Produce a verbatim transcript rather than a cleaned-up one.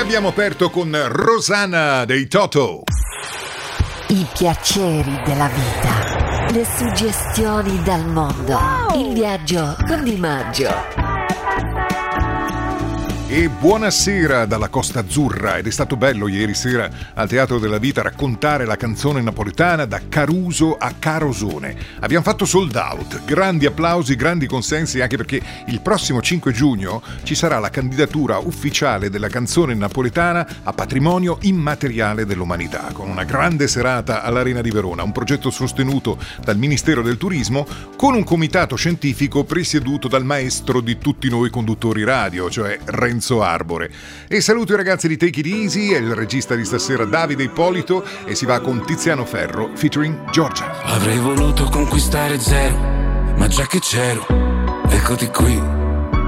abbiamo aperto con Rosanna dei Toto. I piaceri della vita, le suggestioni dal mondo, wow. Il viaggio con Di Maggio. E buonasera dalla Costa Azzurra, ed è stato bello ieri sera al Teatro della Vita raccontare la canzone napoletana da Caruso a Carosone. Abbiamo fatto sold out, grandi applausi, grandi consensi, anche perché il prossimo cinque giugno ci sarà la candidatura ufficiale della canzone napoletana a patrimonio immateriale dell'umanità, con una grande serata all'Arena di Verona, un progetto sostenuto dal Ministero del Turismo con un comitato scientifico presieduto dal maestro di tutti noi conduttori radio, cioè Renzo Arbore. E saluto i ragazzi di Take It Easy e il regista di stasera Davide Ippolito, e si va con Tiziano Ferro featuring Giorgia. Avrei voluto conquistare zero, ma già che c'ero, eccoti qui.